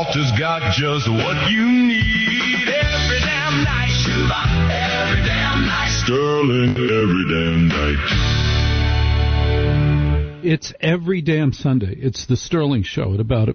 Walter's got just what you need every damn night. Every damn night. Sterling every damn night. It's every damn Sunday. It's the Sterling Show at about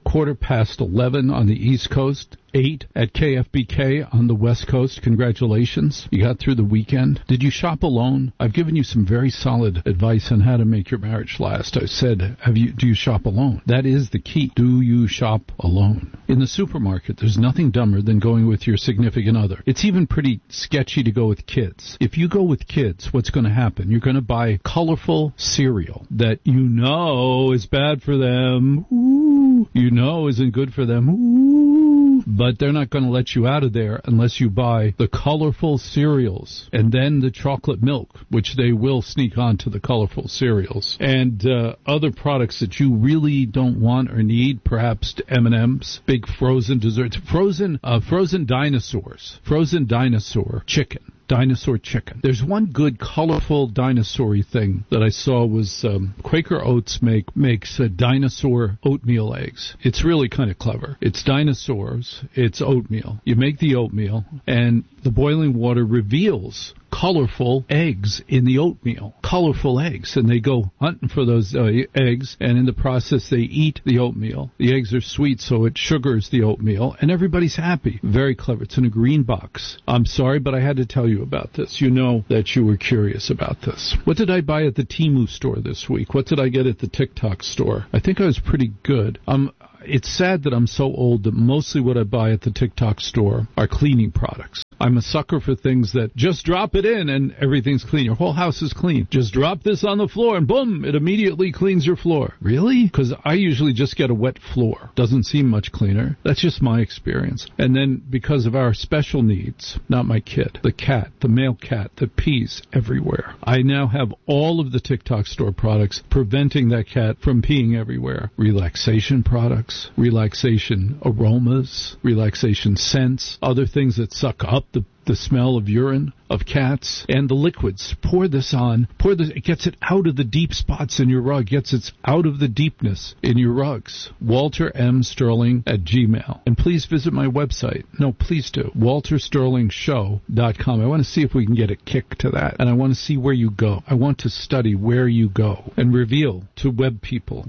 11:15 on the East Coast, 8 at KFBK on the West Coast. Congratulations. You got through the weekend. Did you shop alone? I've given you some very solid advice on how to make your marriage last. I said, do you shop alone? That is the key. Do you shop alone? In the supermarket, there's nothing dumber than going with your significant other. It's even pretty sketchy to go with kids. If you go with kids, what's going to happen? You're going to buy colorful cereal that you know is bad for them. Ooh, you know isn't good for them. Ooh. But they're not going to let you out of there unless you buy the colorful cereals and then the chocolate milk, which they will sneak onto the colorful cereals, and other products that you really don't want or need, perhaps M&M's, big frozen desserts, frozen dinosaurs, frozen dinosaur chicken. Dinosaur chicken. There's one good, colorful dinosaur-y thing that I saw was Quaker Oats makes dinosaur oatmeal eggs. It's really kind of clever. It's dinosaurs. It's oatmeal. You make the oatmeal, and the boiling water reveals colorful eggs in the oatmeal. Colorful eggs. And they go hunting for those eggs, and in the process they eat the oatmeal. The eggs are sweet, so it sugars the oatmeal, and everybody's happy. Very clever. It's in a green box. I'm sorry, but I had to tell you about this. You know that you were curious about this. What did I buy at the Temu store this week? What did I get at the TikTok store? I think I was pretty good. It's sad that I'm so old that mostly what I buy at the TikTok store are cleaning products. I'm a sucker for things that just drop it in and everything's clean. Your whole house is clean. Just drop this on the floor and boom, it immediately cleans your floor. Really? Because I usually just get a wet floor. Doesn't seem much cleaner. That's just my experience. And then because of our special needs, not my kid, the cat, the male cat that pees everywhere, I now have all of the TikTok store products preventing that cat from peeing everywhere. Relaxation products, relaxation aromas, relaxation scents, other things that suck up the smell of urine of cats, and the liquids. Pour this on. It gets it out of the deep spots in your rug. Gets it out of the deepness in your rugs. Walter M. Sterling at Gmail. And please visit my website. No, please do. WalterSterlingShow.com. I want to see if we can get a kick to that. And I want to see where you go. I want to study where you go and reveal to web people,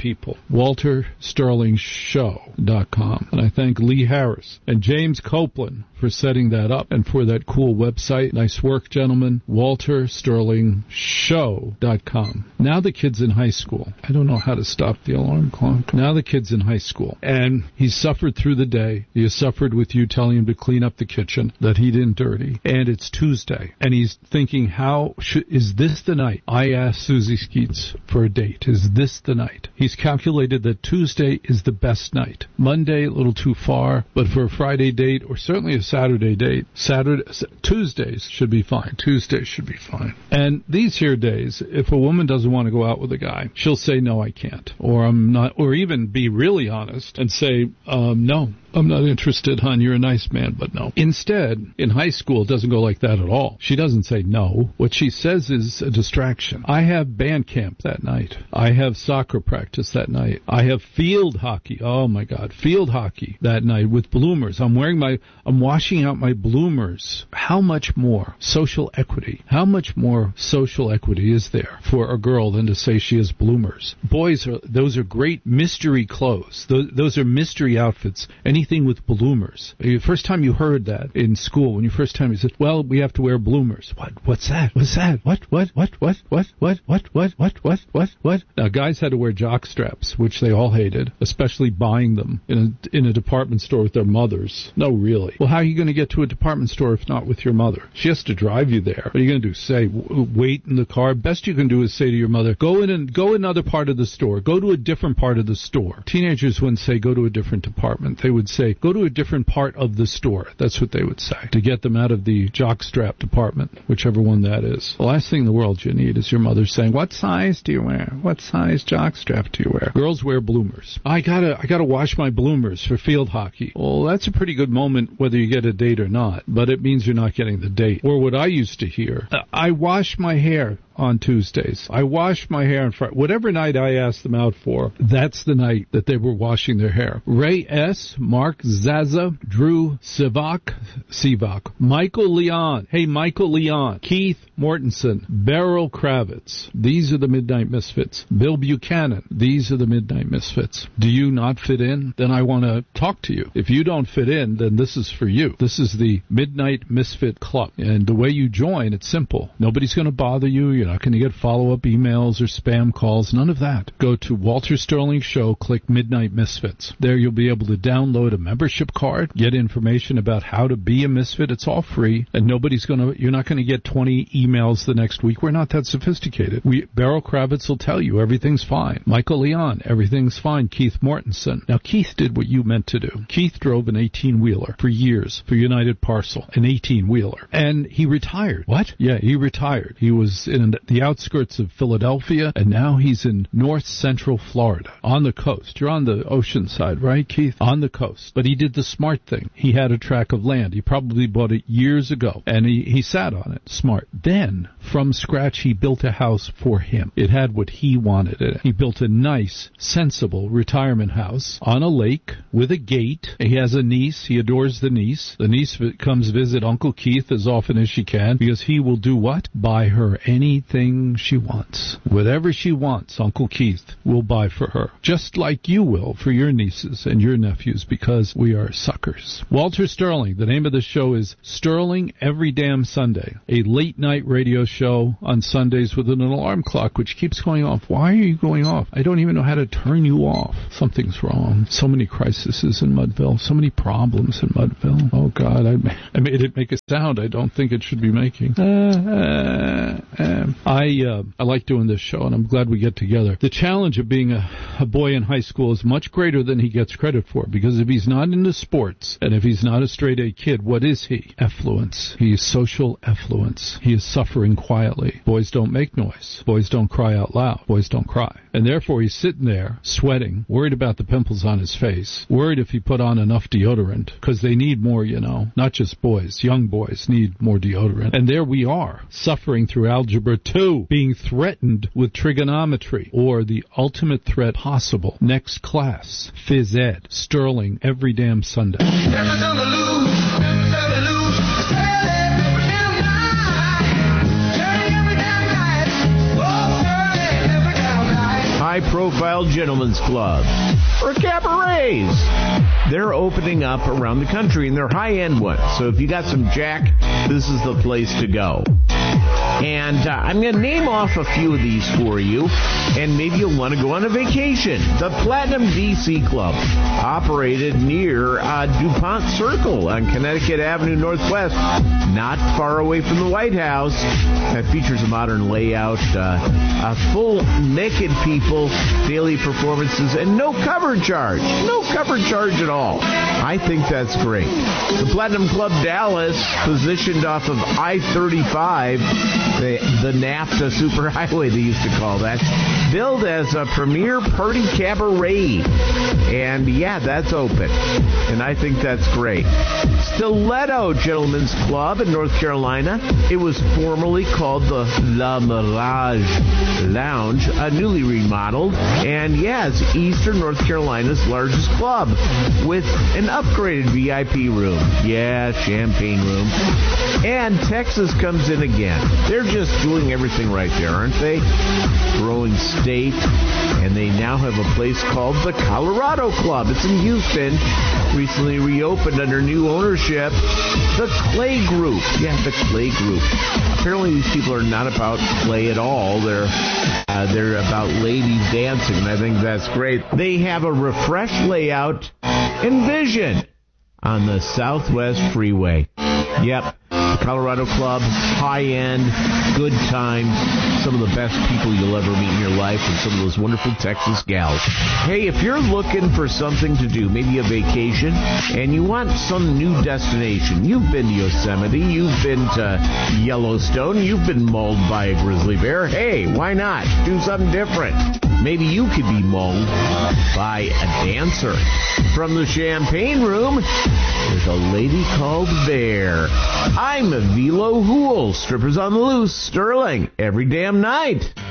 WalterSterlingShow.com. And I thank Lee Harris and James Copeland for setting that up and for that cool website. Nice work, gentlemen. WalterSterlingShow.com. Now the kid's in high school. I don't know how to stop the alarm clock. Now the kid's in high school, and he's suffered through the day. He has suffered with you telling him to clean up the kitchen that he didn't dirty, and it's Tuesday, and he's thinking, is this the night I asked Susie Skeets for a date? Is this the night? He's calculated that Tuesday is the best night. Monday, a little too far, but for a Friday date, or certainly a Saturday date, Tuesdays should be fine. Tuesdays should be fine. And these here days, if a woman doesn't want to go out with a guy, she'll say, no, I can't. Or I'm not, or even be really honest and say, no, I'm not interested, hon. You're a nice man, but no. Instead, in high school, it doesn't go like that at all. She doesn't say no. What she says is a distraction. I have band camp that night. I have soccer practice that night. I have field hockey. Oh, my God. Field hockey that night with bloomers. I'm washing out my bloomers. How much more social equity? How much more social equity is there for a girl than to say she has bloomers? Those are great mystery clothes. Those are mystery outfits. Anything with bloomers. The first time you heard that in school, when you first time you said, well, we have to wear bloomers. What's that? What's that? What? Now, guys had to wear jock straps, which they all hated, especially buying them in a department store with their mothers. No, really. Well, how are you going to get to a department store if not with your mother? She has to drive you there. What are you going to do? Say, wait in the car? Best you can do is say to your mother, go another part of the store. Go to a different part of the store. Teenagers wouldn't say go to a different department. They would say, go to a different part of the store. That's what they would say, to get them out of the jockstrap department, whichever one that is. The last thing in the world you need is your mother saying, what size do you wear? What size jockstrap do you wear? Girls wear bloomers. I gotta wash my bloomers for field hockey. Well, that's a pretty good moment whether you get a date or not, but it means you're not getting the date. Or what I used to hear, I wash my hair. on Tuesdays. I wash my hair on Friday. Whatever night I ask them out for, that's the night that they were washing their hair. Ray S., Mark Zaza, Drew Sivak, Michael Leon. Hey, Michael Leon. Keith Mortensen, Beryl Kravitz. These are the Midnight Misfits. Bill Buchanan. These are the Midnight Misfits. Do you not fit in? Then I want to talk to you. If you don't fit in, then this is for you. This is the Midnight Misfit Club. And the way you join, it's simple. Nobody's going to bother you. You're not going to get follow-up emails or spam calls. None of that. Go to Walter Sterling Show, click Midnight Misfits. There you'll be able to download a membership card, get information about how to be a misfit. It's all free. And you're not going to get 20 emails the next week. We're not that sophisticated. Beryl Kravitz will tell you everything's fine. Michael Leon, everything's fine. Keith Mortensen. Now, Keith did what you meant to do. Keith drove an 18-wheeler for years for United Parcel, an 18-wheeler. And he retired. What? Yeah, he retired. He was in the outskirts of Philadelphia, and now he's in north central Florida, on the coast. You're on the ocean side, right, Keith? On the coast. But he did the smart thing. He had a tract of land. He probably bought it years ago, and he sat on it. Smart. Then, from scratch, he built a house for him. It had what he wanted in it. He built a nice, sensible retirement house on a lake with a gate. He has a niece. He adores the niece. The niece comes visit Uncle Keith as often as she can, because he will do what? Buy her anything she wants. Whatever she wants, Uncle Keith will buy for her. Just like you will for your nieces and your nephews, because we are suckers. Walter Sterling, the name of the show is Sterling Every Damn Sunday, a late-night radio show on Sundays with an alarm clock which keeps going off. Why are you going off? I don't even know how to turn you off. Something's wrong. So many crises in Mudville. So many problems in Mudville. Oh, God, I made it make a sound I don't think it should be making. I like doing this show, and I'm glad we get together. The challenge of being a boy in high school is much greater than he gets credit for, because if he's not into sports, and if he's not a straight-A kid, what is he? Effluence. He is social effluence. He is suffering quietly. Boys don't make noise. Boys don't cry out loud. Boys don't cry. And therefore, he's sitting there, sweating, worried about the pimples on his face, worried if he put on enough deodorant, because they need more, not just boys. Young boys need more deodorant. And there we are, suffering through Algebra 2, being threatened with trigonometry, or the ultimate threat possible. Next class, Phys Ed, Sterling, every damn Sunday. High-profile gentlemen's club or cabarets. They're opening up around the country, and they're high-end ones. So if you got some jack, this is the place to go. And I'm going to name off a few of these for you, and maybe you'll want to go on a vacation. The Platinum DC Club, operated near DuPont Circle on Connecticut Avenue Northwest, not far away from the White House. That features a modern layout, full naked people, daily performances, and no cover charge. No cover charge at all. I think that's great. The Platinum Club Dallas, positioned off of I-35, the NAFTA superhighway they used to call that, billed as a premier party cabaret. And yeah, that's open. And I think that's great. Stiletto Gentlemen's Club in North Carolina. It was formerly called the La Mirage Lounge, newly remodeled. And yeah, it's Eastern North Carolina's largest club with an upgraded VIP room. Yeah, champagne room. And Texas comes in again. They're just doing everything right there, aren't they? Growing state. And they now have a place called the Colorado Club. It's in Houston. Recently reopened under new ownership. The Clay Group. Yeah, the Clay Group. Apparently these people are not about play at all. They're about ladies dancing, and I think that's great. They have a refreshed layout and vision on the Southwest Freeway. Yep. The Colorado Club, high-end, good times, some of the best people you'll ever meet in your life, and some of those wonderful Texas gals. Hey, if you're looking for something to do, maybe a vacation, and you want some new destination, you've been to Yosemite, you've been to Yellowstone, you've been mauled by a grizzly bear, hey, why not? Do something different. Maybe you could be mauled by a dancer. From the Champagne Room, there's a lady called Bear. I'm Velo Hool. Strippers on the Loose, Sterling, every damn night.